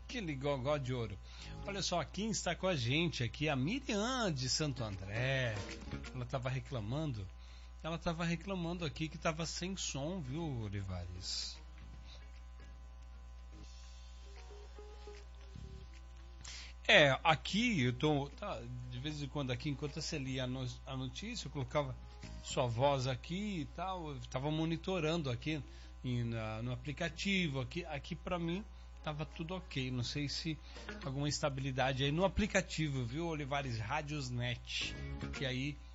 Aquele gogó de ouro. Olha só, quem está com a gente aqui, a Miriam de Santo André. Ela estava reclamando aqui que estava sem som, viu, Olivares? Aqui eu tô de vez em quando aqui, enquanto você lia a notícia, eu colocava sua voz aqui e tal, eu estava monitorando aqui no aplicativo, aqui para mim tava tudo ok, não sei se alguma instabilidade aí no aplicativo, viu, Olivares? Radiosnet, que aí